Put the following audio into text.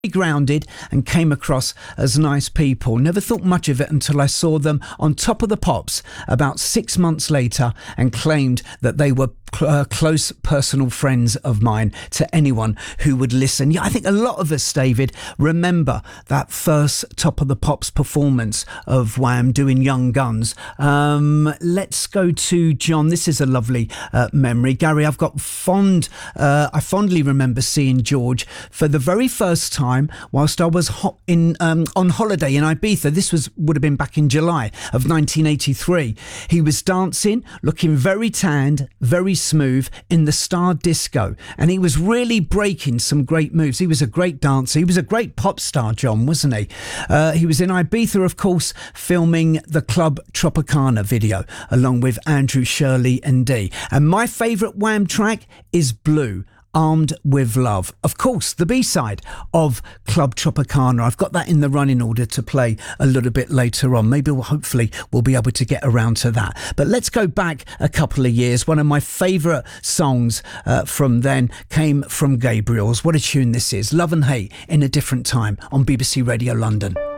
grounded and came across as nice people. Never thought much of it until I saw them on Top of the Pops about 6 months later and claimed that they were close personal friends of mine to anyone who would listen. Yeah, I think a lot of us, David, remember that first Top of the Pops performance of Wham doing Young Guns. Let's go to John. This is a lovely memory. Gary, I fondly remember seeing George for the very first time whilst I was on holiday in Ibiza. This would have been back in July of 1983. He was dancing, looking very tanned, very smooth in the Star Disco, and he was really breaking some great moves. He was a great dancer. He was a great pop star, John, wasn't he? He was in Ibiza, of course, filming the Club Tropicana video along with Andrew, Shirley and Dee. And my favourite Wham track is Blue, Armed with Love. Of course, the B-side of Club Tropicana. I've got that in the running order to play a little bit later on. Maybe hopefully we'll be able to get around to that. But let's go back a couple of years. One of my favourite songs from then came from Gabriel's. What a tune this is. Love and Hate in a Different Time on BBC Radio London.